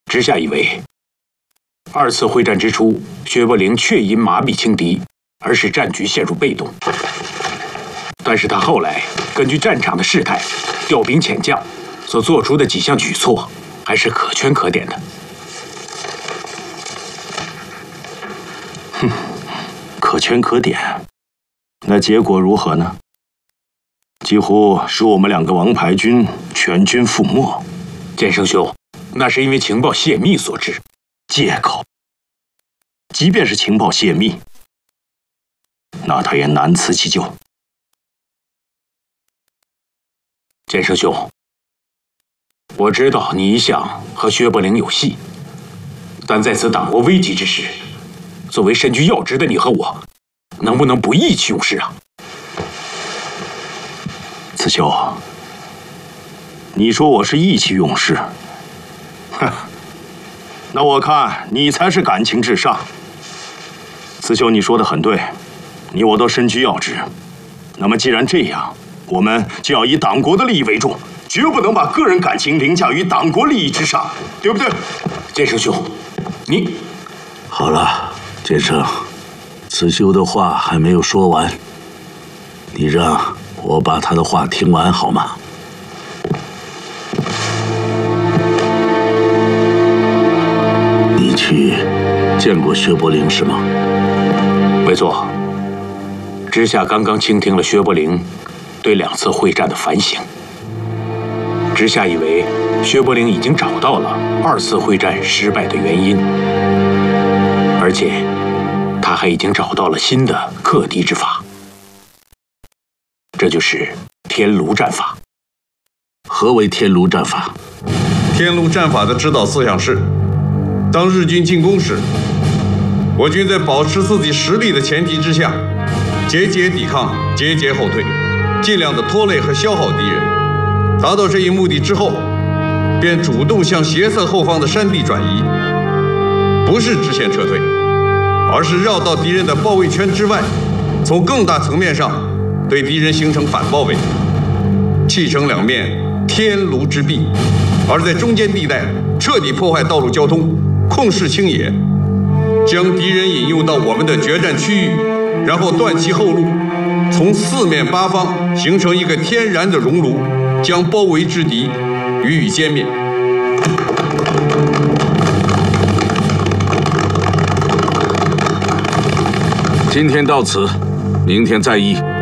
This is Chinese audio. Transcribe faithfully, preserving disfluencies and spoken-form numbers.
直下以为，二次会战之初，薛伯陵确因麻痹轻敌，而使战局陷入被动。但是他后来根据战场的事态，调兵遣将，所做出的几项举措，还是可圈可点的。 哼，可圈可点。那结果如何呢？几乎使我们两个王牌军全军覆没。 剑圣兄，那是因为情报泄密所致。 借口。即便是情报泄密，那他也难辞其咎。 剑圣兄，我知道你一向和薛伯陵有隙，但在此党国危急之时，作为身居要职的你和我，能不能不意气用事啊？ 子修，你说我是意气用事，哼，那我看你才是感情至上。子修，你说的很对，你我都身居要职，那么既然这样，我们就要以党国的利益为重，绝不能把个人感情凌驾于党国利益之上，对不对？ 剑圣兄，你好了，剑圣，子修的话还没有说完，你让我把他的话听完好吗？你去见过薛伯陵是吗？ 没错，直下刚刚倾听了薛伯陵对两次会战的反省。直下以为薛伯陵已经找到了二次会战失败的原因，而且他还已经找到了新的克敌之法，这就是天炉战法。 何为天炉战法？ 天炉战法的指导思想是：当日军进攻时，我军在保持自己实力的前提之下，节节抵抗，节节后退，尽量的拖累和消耗敌人。达到这一目的之后，便主动向斜侧后方的山地转移，不是直线撤退，而是绕到敌人的包围圈之外，从更大层面上对敌人形成反包围，砌成两面天炉之壁，而在中间地带彻底破坏道路交通，控制清野，将敌人引诱到我们的决战区域，然后断其后路，从四面八方形成一个天然的熔炉，将包围之敌予以歼灭。 今天到此，明天再议。